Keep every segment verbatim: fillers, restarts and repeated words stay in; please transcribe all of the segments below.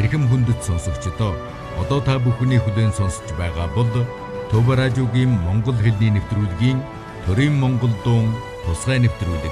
эрхэм хүндэт сонсогчдоо одоо та бүхний хүлээн сонсож байгаа бол Төв радиогийн Монгол хэлний нэвтрүүлгийн Төрийн Монгол дуун тусгай нэвтрүүлэг.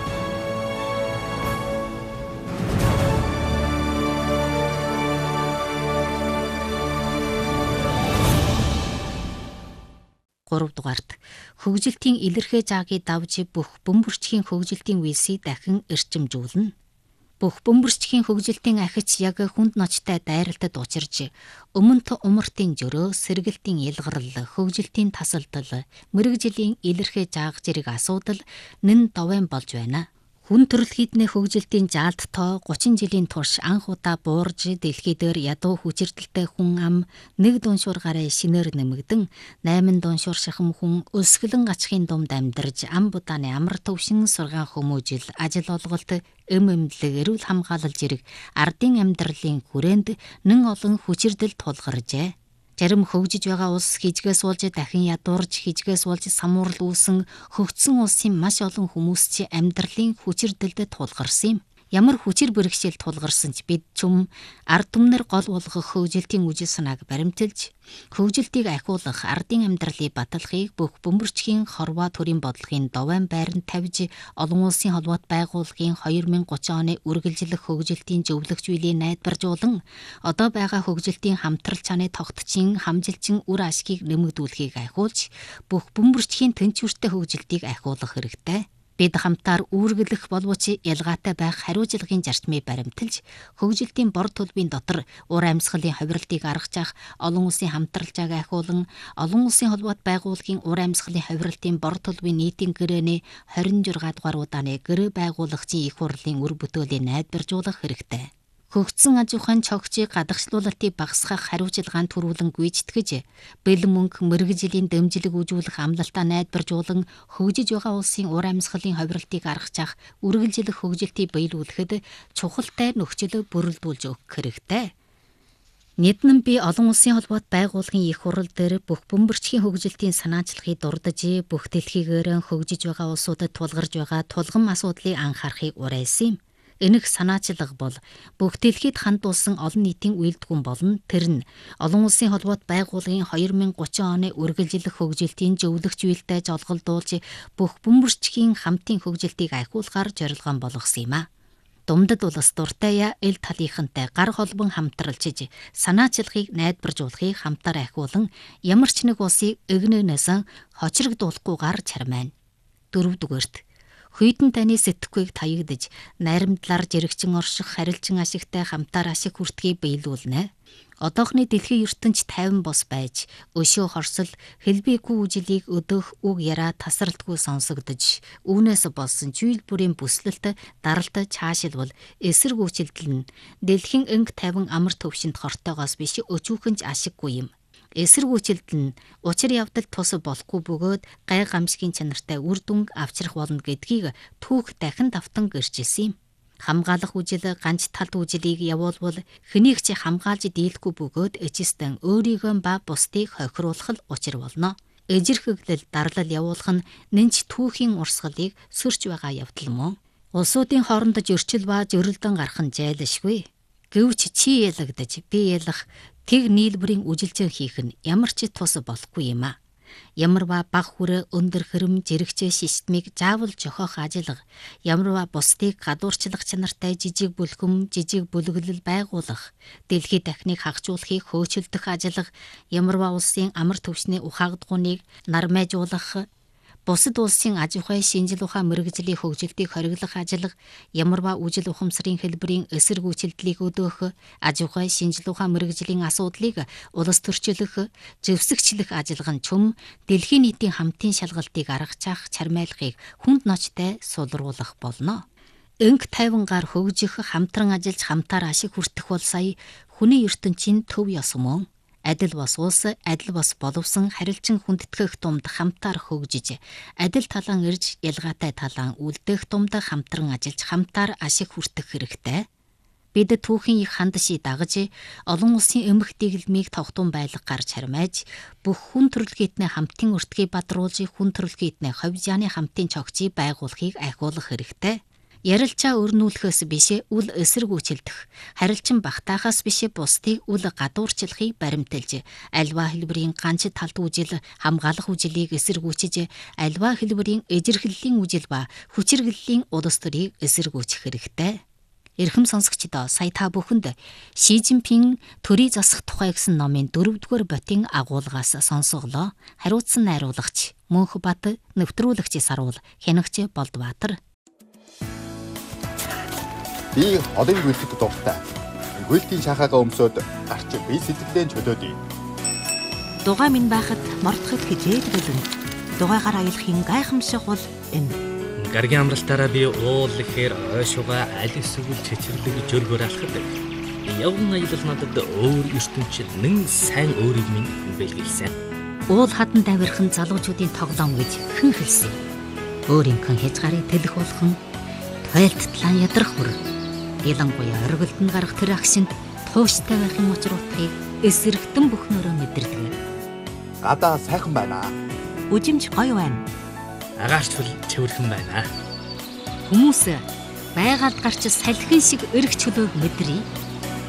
гурав дугаарт хөгжилтийн илэрхээ жаагийг давж бүх бөмбөрчхийн хөгжилтийн үйлсийг дахин эрчимжүүлнэ. Бүх бөмбөрчхийн хөгжилтийн ахиц яг хүнд ночтой дайралтад учирж өмнөд умартын жөрөө, сэргэлтийн ялгарл, хөгжилтийн тасалдал, мэрэгжлийн илэрхээ жааг зэрэг асуудал нэн довын болж байна. Хүн төрөлхийдний хөгжилтийн жаалт тоо гучин жилийн турш анх удаа буурж дэлхий дээр ядуу хүчирдэлтэй хүн ам нэг дуншуур гараа шинээр нэмэгдэн найман дуншуур шахам хүн өсгөлэн гачхын думд амьдарж ам будааны амар төвшин сургаан хүмүүжил ажил олголт эм эмнэлэг эрүүл хамгаалал зэрэг ардын амьдралын хүрээнд нэн олон хүчирдэл тулгаржээ. Зарим хөгжиж байгаа улс хижгээс уулж дахин ядуурж хижгээс уулж самуурал үүсэн хөгжсөн улсын маш олон хүмүүс чи амьдралын хүчирдэлд тулгарсан юм. Ямар хүчир бэрхшээл тулгарсан ч бид чүм ард түмнэр гол болгох хөгжилтийн үжил санааг баримталж хөгжилтийг ахиулах ардын амьдралыг баталахыг бүх бөмбөрчхийн хорвоо төрийн бодлогын довайн байранд тавьж олон улсын холбоот байгууллагын две тысячи тридцать оны үргэлжлэх хөгжилтийн зөвлөгч үйлийг найдваржуулан одоо байгаа хөгжилтийн хамтрал чанарын тогтчин хамжилчин үр ашгийг нэмэгдүүлэхийг ахиулж бүх бөмбөрчхийн тэнцвэртэй хөгжилтийг ахиулах хэрэгтэй. Бид хамтаар үүргэлэх боловч ялгаатай байх хариуцлагын зарчмыг баримталж хөгжилтийн бор төлбөрийн дотор ур амьсгалын хувирлтыг аргаж авах олон улсын хамтралжааг ахиулан олон улсын холбоот байгууллагын ур амьсгалын хувирлтын бор төлбөрийн нийтийн гэрээний двадцать шесть дугаар удааны гэрээ байгуулагчийн их хурлын үр бүтээлийг найдваржуулах хэрэгтэй. Хөгжсөн аж ахуйн цогцыг гадагшлуулалтыг багасгах хариуцлагаанд төрүүлэн гүйцэтгэж, бэлэн мөнгө мэрэгжлийн дэмжлэг үзүүлэх амлалтаа найдваржуулан хөгжиж байгаа улсын ур амьсгалын хувирлтыг аргаж авах үргэлжлэх хөгжилтийг биелүүлэхэд чухалтай нөхцөл бүрэлдүүлж өгөх хэрэгтэй. Нийтнэн би олон улсын холбоот байгууллагын их хурал дээр бүх бөмбөрчхийн хөгжилтийн санаачлагыг дурдж, бүх дэлхийгээр хөгжиж байгаа улсуудад тулгарж байгаа тулгам асуудлыг анхаарахыг уриалсан юм. Энэх санаачлага бол бүх дэлхийд хандуулсан олон нийтийн үйлдвэрн болно. Тэр нь олон улсын холбоот байгууллагын две тысячи тридцать оны үргэлжлэх хөгжилтийн зөвлөгч үйлдэй жолголдуулж бүх бөмбөрчхийн хамтын хөгжилтийг ахиулахаар зорилгон болгосон юм а. Думдад улс дуртай эл талийнхантай гар холбон хамтралж санаачлагыг найдваржуулахыг хамтаар ахиулан ямар ч нэг улсыг эгнэнээс хочрогдуулахгүйгээр чармайна. дөрөв дугаарт Хүйтэн таны сэтгэхүйг таягдж, найрамдлаар жирэгчин орших харилцан ашигтай хамтаар ашиг хүртгийг биелүүлнэ. Одоохны дэлхийн ертөнц тайван бос байж, өшөө хорсол, хэлбийгүй үжилийг өдөх үг яраа тасралтгүй сонсогдож, үүнээс болсон чийл бүрийн бүслэлт даралт чаашилбал эсэргүүцэлдэл нь дэлхийн энг тайван амар төвшөнд хортойгоос биш өчүүхэнж ашиггүй юм. Эсэргүүцэлдэл нь учир явдал тус болохгүй бөгөөд гай гамшигын чанартай үр дүнг авчрах болно гэдгийг түүх дахин давтан гэрчилсэн юм. Хамгаалах үжил ганц талд үжилийг явуулбал хэнийг ч хамгаалж дийлэхгүй бөгөөд эцэстэн өөрийгөө ба бусдыг хохируулах учир болно. Эжирхэглэл дарлал явуулах нь нэнч түүхийн урсгалыг сөрч байгаа явдал мөн. Улсуудын хоорондоо зөрчил ба зөрөлдөн гарах нь зайлшгүй. Гэвч чи ялагдаж би ялах тэг нийлбэрийн үжилжин хийх нь ямар ч тус болохгүй юм а. Ямар ба баг хүрээ өндөр хэрэм зэрэгчээ системийг заавал жохоох ажиллага, ямар ба бусдыг гадуурчлах чанартай жижиг бүлхэм, жижиг бүлэглэл байгуулах, дэлхийд дахныг хагжуулахыг хөөцөлдөх ажиллага, ямар ба улсын амар төвшний ухаагдгууныг нармайжуулах, бусад улсын аж ахуй шинжил ухаан мэрэгжлийн хөгжилтийг хориглох ажиллага, ямар ба үжил ухамсарын хэлбэрийн эсэргүүцэлдлийг өдөөх, аж ахуй шинжил ухаан мэрэгжлийн асуудлыг улс төрчлөх, зөвсгчлэх ажиллага нь чүм дэлхийн нийтийн хамтын шалгалтыг аргачаах чармайлахыг хүнд ночтой сулруулах болно. Энг тайван гар хөгжих, хамтран ажиллаж хамтаар ашиг хүртэх бол сая хүний ертөнцийн төв ёс мөн. Адил бас улс, адил бас боловсон харилцан хүндэтгэх думд хамтаар хөгжиж, адил талаан ирж, ялгаатай талаан үлдэх думд хамтран ажиллаж, хамтаар ашиг хүртэх хэрэгтэй. Бид түүхийн их хандшийг дагаж, олон улсын эмх дэглэмийг тогтун байлгах гарч хармайж, бүх хүн төрөлхийдний хамтын өртгийг бадруулж, хүн төрөлхийдний хувь зяаны хамтын цогцыг байгуулахыг ахиулах хэрэгтэй. Ярилцаа өрнүүлэхөөс бишээ үл эсэргүүцэлдэх, харилцан багтаахаас бишээ бусдыг үл гадуурчлахыг баримталж, альва хэлбэрийн ганц талт үжил хамгаалах үжилийг эсэргүүцэж, альва хэлбэрийн эжирхэллийн үжил ба хүчирхэллийн улс төрийг эсэргүүцэх хэрэгтэй. Эрхэм сонсогчдоо, сая та бүхэнд Ши Цзиньпин төрийг засах тухай гэсэн номын дөрөвдүгээр ботын агуулгаас сонсголоо. Хариуцсан найруулагч Мөнхбат, нэвтрүүлэгч Саруул, хянагч Болдбаатар. Би холын гүйлтэд дуртай. Гүйлтийн шахаага өмсөд гарч би сэтгэлдээ чөлөөдөө. Дугаа минь байхад мордоход хичээж бэлэн. Дугаагаар аялахын гайхамшиг бол энэ. Гаргийн амралтаараа би уул ихээр ойшууга аль эсвэл чичирлэг жөргөр алхдаг. Явган аялал надад өөр ертөнцид нэн сайн өөрийг минь бэлгэлсэн. Уул хадан давирхан залуучуудын тоглоом гэж хэн хэлсэн. Өөрийнхөө хязгаарыг тэлэх болгон тойлтлан ядрах бүр. Ялангуяа оргилд нь гарах тэр агшинд тууштай байхын учир утгыг эсрэгтэн бүхнөрөө мэдэрдэг. Гадаа сайхан байна. Үжимж гоё байна. Агаарч бол цэвэрхэн байна. Хүмүүс байгаль гарч салхин шиг өргөч хөлөөг мэдрий.